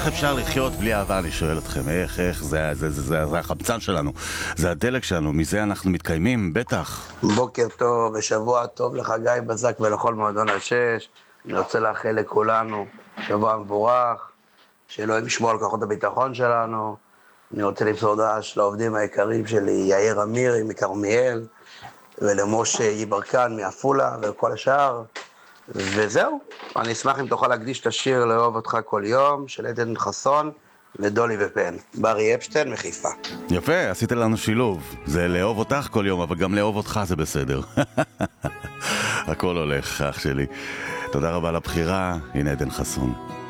איך אפשר לחיות בלי אהבה, אני שואל אתכם, איך, זה החמצן שלנו, זה הדלק שלנו, מזה אנחנו מתקיימים, בטח. בוקר טוב ושבוע טוב לחגי בזק ולכל מועדון השש. אני רוצה לאחל לכולנו שבוע מבורך, שאלוהים ישמור על כוחות הביטחון שלנו. אני רוצה למסור הודעה של העובדים היקרים שלי, יאיר אמירי מכרמיאל, ולמשה יברקן מעפולה וכל השאר. וזהו, אני אשמח אם תוכל להקדיש את השיר לאהוב אותך כל יום, של עדן חסון ודולי ופן. ברי אפשטיין מחיפה. יפה, עשית לנו שילוב. זה לאהוב אותך כל יום, אבל גם לאהוב אותך זה בסדר. הכל הולך, אח שלי. תודה רבה לבחירה, הנה עדן חסון.